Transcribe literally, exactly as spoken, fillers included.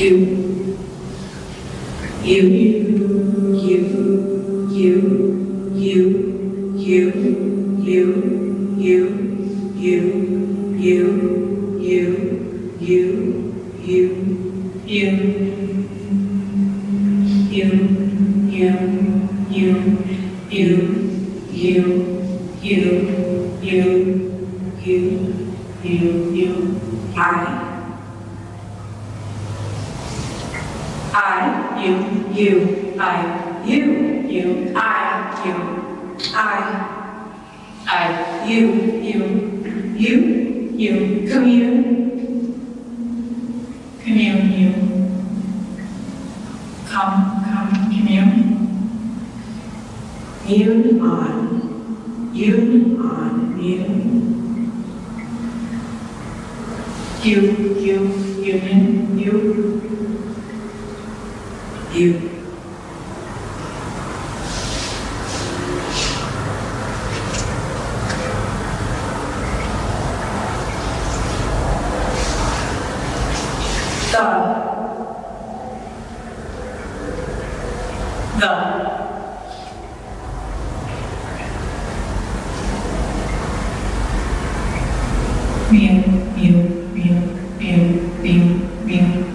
you, you, you, you, you, you, you, you, you, you, you, you, you, you. You, you, you, you, you, you, you, you, you, you, I, I, you, you, I, you, you, I, you, I, I, you, you, you, you, commune, commune, you. Come, come, commune. Mune on, mune on, mune. You, you, union, you, you. The. The. Mew, mew, mew, mew.